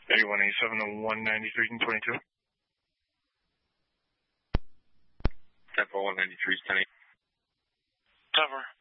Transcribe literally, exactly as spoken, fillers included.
eighty-one eighty-seven to one ninety-three and twenty-two. ten four one ninety-three is ten eight. Cover.